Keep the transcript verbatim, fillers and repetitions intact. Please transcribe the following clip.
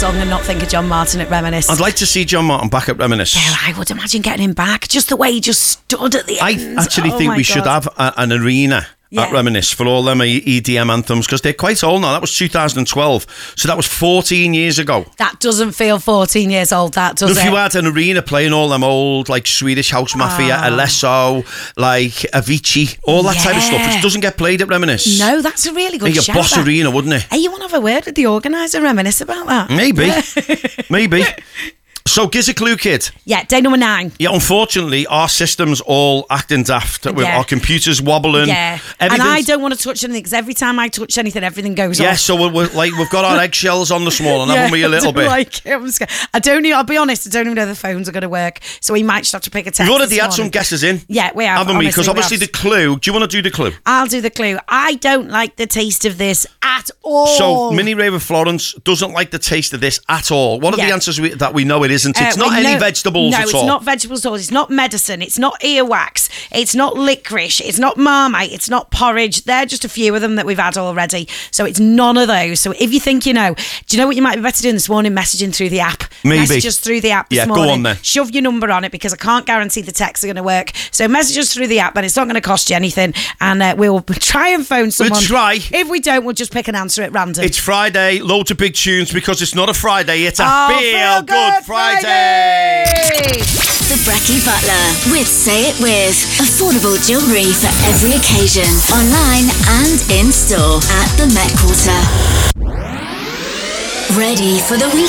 song and not think of John Martin at Reminisce. I'd like to see John Martin back at Reminisce. Yeah, I would imagine getting him back. Just the way he just stood at the I end. actually oh think my we God. should have a, an arena Yeah. at Reminisce for all them E D M anthems, because they're quite old now. That was two thousand twelve, so that was fourteen years ago. That doesn't feel fourteen years old, that, does If it? you had an arena playing all them old, like Swedish House Mafia, Oh. Alesso, like Avicii, all that type of stuff, Yeah. which doesn't get played at Reminisce. No, that's a really good Like a shout. Boss that. Arena, wouldn't it? Hey, you want to have a word with the organiser, Reminisce about that? Maybe. Yeah. Maybe. So, gives a clue, kid. Yeah, day number nine. Yeah, unfortunately, our system's all acting daft. With Yeah. our computers wobbling. Yeah. And I Everything's- don't want to touch anything because every time I touch anything, everything goes Yeah, off. so we're, we're like we've got our eggshells on this morning, Yeah, haven't we? A I little don't bit. Like it. I'm scared. I don't even, I'll be honest, I don't even know the phones are going to work. So we might just have to pick a text. We've already this had some morning. guesses in. Yeah, we have. Haven't we? Because honestly, obviously we the have. clue. Do you want to do the clue? I'll do the clue. I don't like the taste of this at all. So, Minnie Raver Florence doesn't like the taste of this at all. What are Yeah. the answers we, that we know it isn't? It's Uh, not we any know- vegetables no, at it's all. not vegetables at all. It's not medicine. It's not earwax. It's not licorice. It's not Marmite. It's not porridge. They're just a few of them that we've had already. So it's none of those. So if you think you know, do you know what you might be better doing this morning? Messaging through the app. Maybe. Message us through the app this Yeah, go morning. on then. Shove your number on it because I can't guarantee the texts are going to work. So message us through the app and it's not going to cost you anything. And uh, we'll try and phone someone. try. If we don't, we'll just pick an answer at random. It's Friday, loads of big tunes because it's not a Friday, it's a Oh, Feel Good, Good Friday. The Brekkie Butler with Say It With. Affordable jewellery for every occasion. Online and in store at the Met Quarter. Ready for the weekend.